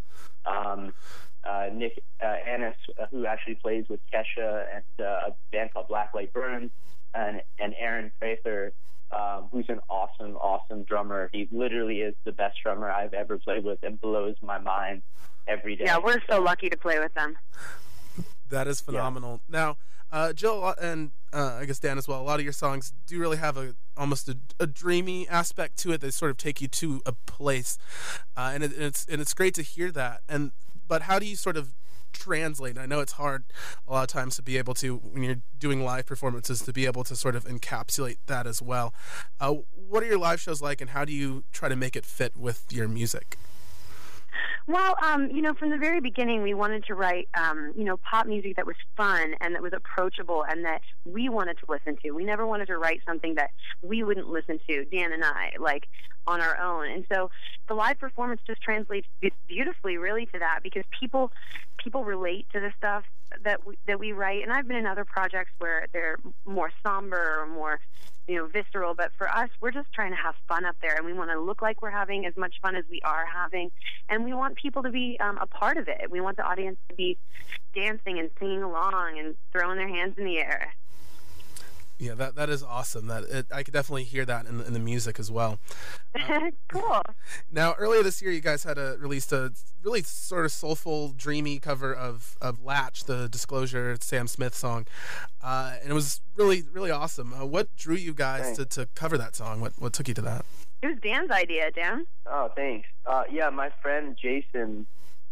Nick Annis, who actually plays with Kesha and a band called Blacklight Burns, and Aaron Prather, who's an awesome drummer. He literally is the best drummer I've ever played with and blows my mind every day. Yeah, we're so lucky to play with them. That is phenomenal. Yeah. Now, Jill and I guess Dan as well, a lot of your songs do really have almost a dreamy aspect to it. They sort of take you to a place, and it's great to hear that. But how do you sort of translate? I know it's hard a lot of times to be able to, when you're doing live performances, to be able to sort of encapsulate that as well. What are your live shows like, and how do you try to make it fit with your music? Well, you know, from the very beginning, we wanted to write, you know, pop music that was fun and that was approachable and that we wanted to listen to. We never wanted to write something that we wouldn't listen to, Dan and I, like on our own. And so the live performance just translates beautifully, really, to that, because people relate to the stuff that we write. And I've been in other projects where they're more somber or more, you know, visceral, but for us, we're just trying to have fun up there, and we want to look like we're having as much fun as we are having, and we want people to be a part of it. We want the audience to be dancing and singing along and throwing their hands in the air. Yeah, that is awesome. I could definitely hear that in the music as well. Cool. Now, earlier this year, you guys had released a really sort of soulful, dreamy cover of Latch, the Disclosure Sam Smith song, and it was really, really awesome. What drew you guys to cover that song? What took you to that? It was Dan's idea, Dan. Oh, thanks. Yeah, my friend Jason,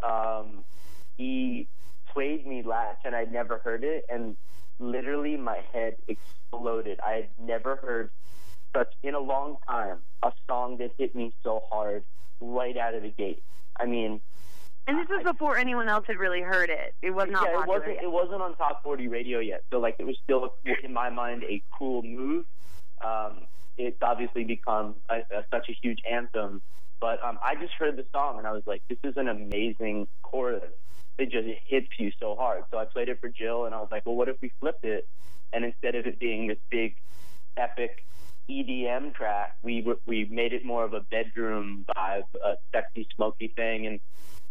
he played me Latch, and I'd never heard it, and literally my head exploded. I had never heard in a long time, a song that hit me so hard right out of the gate. I mean, and this was before anyone else had really heard it. It was not popular yet. It wasn't on Top 40 radio yet. So, like, it was still, in my mind, a cool move. It's obviously become such a huge anthem. But I just heard the song, and I was like, this is an amazing chorus. It just hits you so hard. So I played it for Jill, and I was like, well, what if we flipped it? And instead of it being this big, epic EDM track, we made it more of a bedroom vibe, a sexy, smoky thing. And,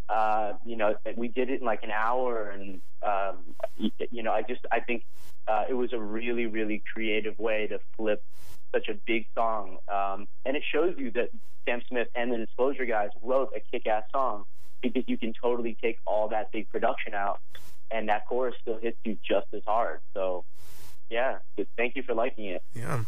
we did it in like an hour. And, I think it was a really, really creative way to flip such a big song. And it shows you that Sam Smith and the Disclosure guys wrote a kick-ass song, because you can totally take all that big production out, and that chorus still hits you just as hard. So, yeah, thank you for liking it. Yeah.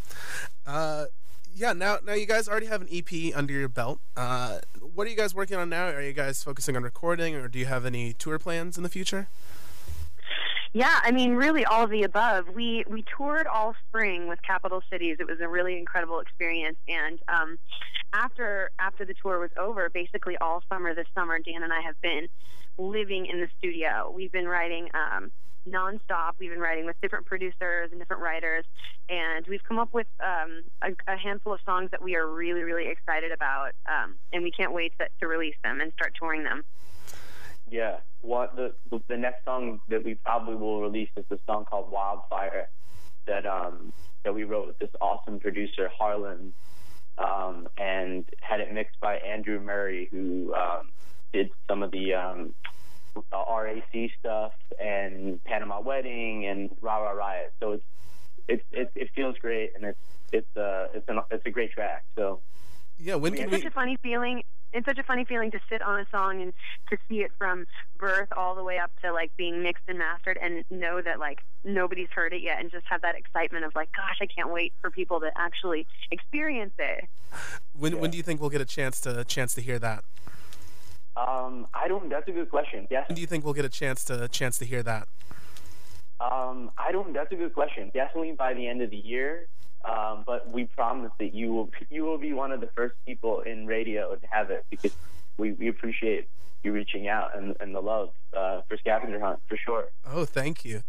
Now you guys already have an EP under your belt. What are you guys working on now? Are you guys focusing on recording, or do you have any tour plans in the future? Yeah, I mean, really all of the above. We toured all spring with Capital Cities. It was a really incredible experience. And after the tour was over, basically all summer this summer, Dan and I have been living in the studio. We've been writing nonstop. We've been writing with different producers and different writers. And we've come up with a handful of songs that we are really, really excited about. And we can't wait to release them and start touring them. Yeah, the next song that we probably will release is a song called Wildfire that we wrote with this awesome producer, Harlan, and had it mixed by Andrew Murray, who did some of the RAC stuff and Panama Wedding and Rah Rah Riot. So it feels great, and it's a great track. So yeah, it's such a funny feeling. It's such a funny feeling to sit on a song and to see it from birth all the way up to like being mixed and mastered, and know that like nobody's heard it yet, and just have that excitement of like, gosh, I can't wait for people to actually experience it. When do you think we'll get a chance to hear that? That's a good question. Yes. When do you think we'll get a chance to hear that? That's a good question. Definitely by the end of the year. But we promise that you will be one of the first people in radio to have it, because we appreciate you reaching out and the love for Scavenger Hunt, for sure. Oh, thank you.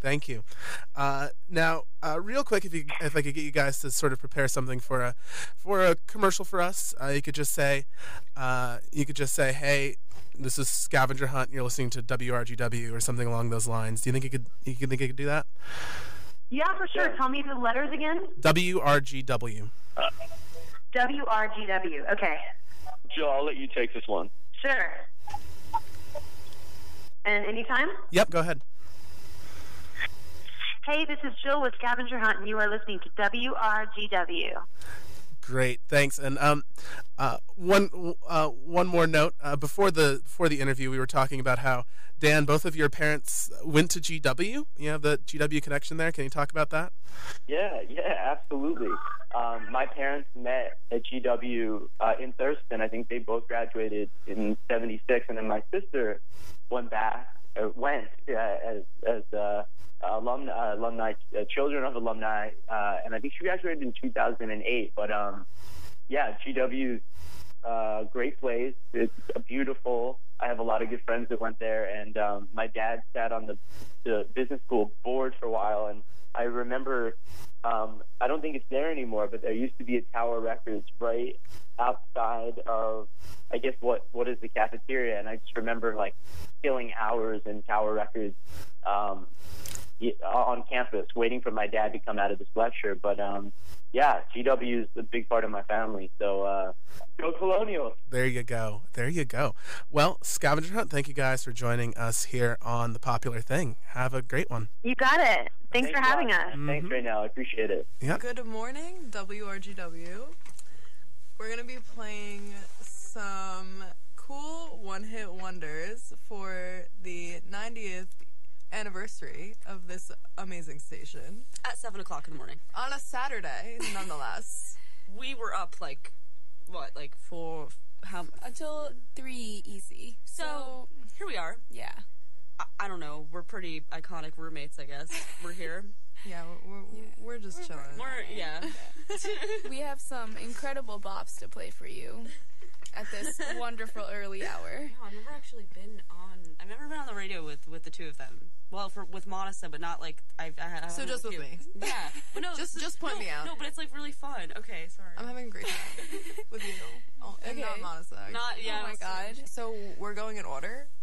Now, real quick, if I could get you guys to sort of prepare something for a commercial for us, you could just say, hey, this is Scavenger Hunt. You're listening to WRGW or something along those lines. Do you think you could do that? Yeah, for sure. Yeah. Tell me the letters again. WRGW. WRGW. Okay. Jill, I'll let you take this one. Sure. And anytime? Yep, go ahead. Hey, this is Jill with Scavenger Hunt, and you are listening to WRGW. Great, thanks. And one more note. Before the interview, we were talking about how, Dan, both of your parents went to GW. You have the GW connection there. Can you talk about that? Yeah, absolutely. My parents met at GW in Thurston. I think they both graduated in '76, and then my sister went as alumni, children of alumni, and I think she graduated in 2008. But GW's great place. It's beautiful. I have a lot of good friends that went there, and my dad sat on the business school board for a while, and I remember, I don't think it's there anymore, but there used to be a Tower Records right outside of, I guess, what is the cafeteria, and I just remember like killing hours in Tower Records on campus, waiting for my dad to come out of this lecture. But GW is a big part of my family, so go Colonials. There you go. Well, Scavenger Hunt, thank you guys for joining us here on The Popular Thing. Have a great one. You got it. Thanks for having us. Mm-hmm. Thanks right now. I appreciate it. Yep. Good morning, WRGW. We're going to be playing some cool one-hit wonders for the 90th anniversary of this amazing station. At 7 o'clock in the morning. On a Saturday, nonetheless. We were up until 3 easy. So here we are. Yeah. I don't know. We're pretty iconic roommates, I guess. We're here. Yeah, we're just chilling. We have some incredible bops to play for you at this wonderful early hour. No, I've never been on the radio with the two of them. Well, with Monica, but not like I so just with me. Yeah, but no, just point me out. No, but it's like really fun. Okay, sorry. I'm having a great time with you. Oh, and not Monica. Not Oh my god. So we're going in order.